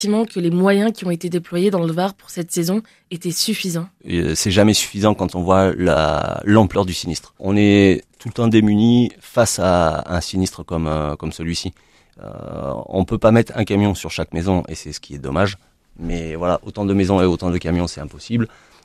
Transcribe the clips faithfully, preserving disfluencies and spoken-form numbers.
Que les moyens qui ont été déployés dans le Var pour cette saison étaient suffisants? Et c'est jamais suffisant quand on voit la, l'ampleur du sinistre. On est tout le temps démunis face à un sinistre comme, euh, comme celui-ci. Euh, on peut pas mettre un camion sur chaque maison et c'est ce qui est dommage. Mais voilà, autant de maisons et autant de camions, c'est impossible.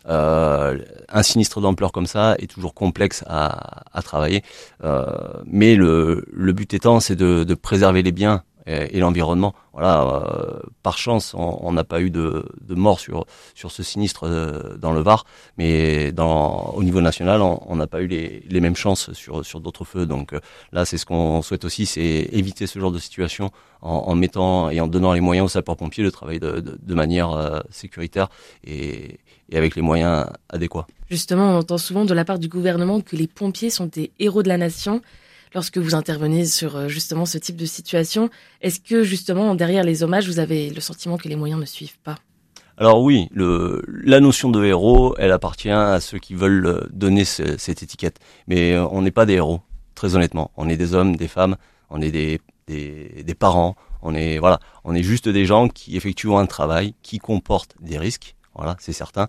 Euh, un sinistre d'ampleur comme ça est toujours complexe à, à travailler. Euh, mais le, le but étant, c'est de, de préserver les biens et l'environnement. Voilà, euh, par chance, on n'a pas eu de, de mort sur sur ce sinistre euh, dans le Var, mais dans au niveau national, on n'a pas eu les les mêmes chances sur sur d'autres feux. Donc euh, là, c'est ce qu'on souhaite aussi, c'est éviter ce genre de situation en, en mettant et en donnant les moyens aux sapeurs-pompiers de travailler de de, de manière euh, sécuritaire et et avec les moyens adéquats. Justement, on entend souvent de la part du gouvernement que les pompiers sont des héros de la nation. Lorsque vous intervenez sur justement ce type de situation, est-ce que justement derrière les hommages, vous avez le sentiment que les moyens ne suivent pas? Alors oui, le, la notion de héros, elle appartient à ceux qui veulent donner ce, cette étiquette. Mais on n'est pas des héros, très honnêtement. On est des hommes, des femmes, on est des, des, des parents, on est voilà, on est juste des gens qui effectuent un travail qui comporte des risques. Voilà, c'est certain.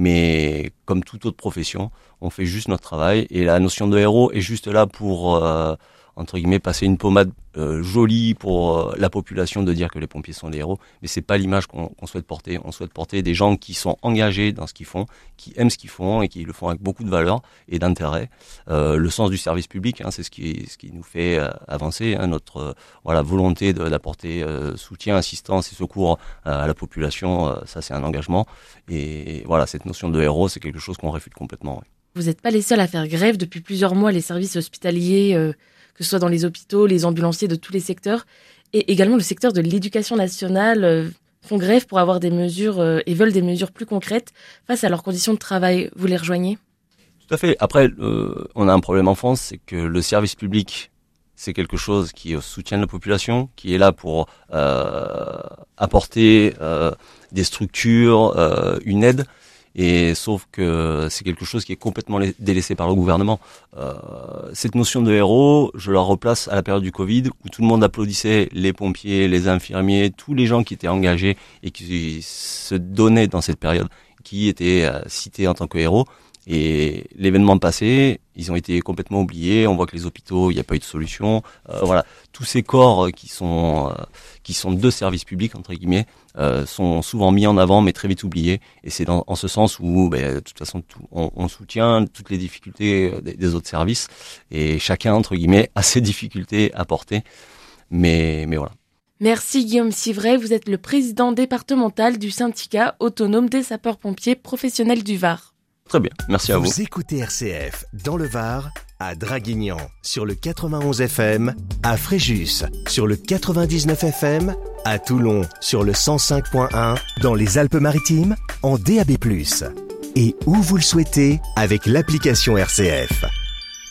Mais comme toute autre profession, on fait juste notre travail. Et la notion de héros est juste là pour, euh, entre guillemets, passer une pommade euh, jolie pour euh, la population de dire que les pompiers sont des héros. Mais c'est pas l'image qu'on, qu'on souhaite porter. On souhaite porter des gens qui sont engagés dans ce qu'ils font, qui aiment ce qu'ils font et qui le font avec beaucoup de valeur et d'intérêt. Euh, le sens du service public, hein, c'est ce qui, ce qui nous fait euh, avancer. Hein, notre euh, voilà volonté de, d'apporter euh, soutien, assistance et secours euh, à la population, euh, ça c'est un engagement. Et voilà, cette notion de héros, c'est quelque chose qu'on réfute complètement. Oui. Vous n'êtes pas les seuls à faire grève depuis plusieurs mois, les services hospitaliers, euh, que ce soit dans les hôpitaux, les ambulanciers de tous les secteurs, et également le secteur de l'éducation nationale euh, font grève pour avoir des mesures euh, et veulent des mesures plus concrètes face à leurs conditions de travail. Vous les rejoignez? Tout à fait. Après, euh, on a un problème en France, c'est que le service public, c'est quelque chose qui soutient la population, qui est là pour euh, apporter euh, des structures, euh, une aide. Et sauf que c'est quelque chose qui est complètement délaissé par le gouvernement. Euh, cette notion de héros, je la replace à la période du Covid où tout le monde applaudissait les pompiers, les infirmiers, tous les gens qui étaient engagés et qui se donnaient dans cette période, qui étaient euh, cités en tant que héros. Et l'événement passé, ils ont été complètement oubliés. On voit que les hôpitaux, il n'y a pas eu de solution. Euh, voilà, tous ces corps qui sont euh, qui sont de services publics entre guillemets euh, sont souvent mis en avant, mais très vite oubliés. Et c'est dans en ce sens où, ben, de toute façon, tout, on, on soutient toutes les difficultés des, des autres services et chacun entre guillemets a ses difficultés à porter. Mais mais voilà. Merci Guillaume Civray, vous êtes le président départemental du syndicat autonome des sapeurs-pompiers professionnels du Var. Très bien, merci à vous. Vous écoutez R C F dans le Var, à Draguignan sur le quatre-vingt-onze F M, à Fréjus sur le quatre-vingt-dix-neuf F M, à Toulon sur le cent cinq point un, dans les Alpes-Maritimes en D A B plus. Et où vous le souhaitez avec l'application R C F.